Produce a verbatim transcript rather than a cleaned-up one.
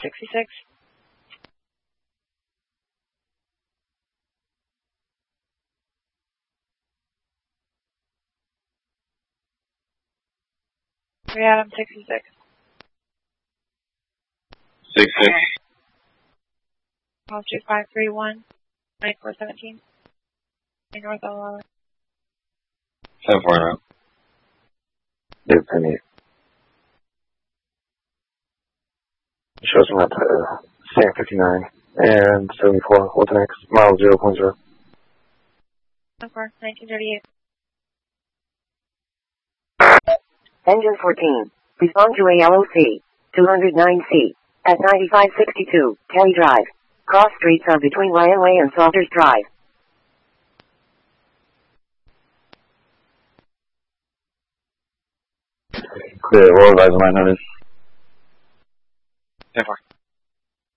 sixty-six. three Adam sixty-six. six six. Call two five three one, nine four seventeen. North Ola. seven four nine. Dave Penny. Shows him at uh, San fifty-nine and seventy-four. What's next? Mile zero point zero. nineteen thirty-eight. Engine fourteen. Respond to A L O C. two oh nine C. At ninety-five sixty-two, Kelly Drive. Cross streets are between Ryan Way and Salters Drive. Clear, roll advisor line notice. ten four.